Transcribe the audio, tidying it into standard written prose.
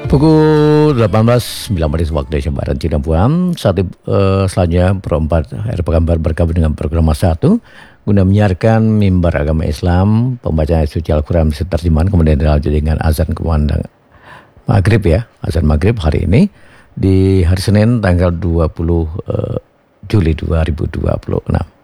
Pukul 18.19 waktu Indonesia Barat Cirebon. Selanjutnya perempat akhir pekan bergabung dengan program 1 guna menyiarkan mimbar agama Islam, pembacaan ayat suci Al-Quran terjemahan, kemudian dilanjut dengan azan kumandang maghrib ya, azan maghrib hari ini di hari Senin tanggal 20 Juli 2026.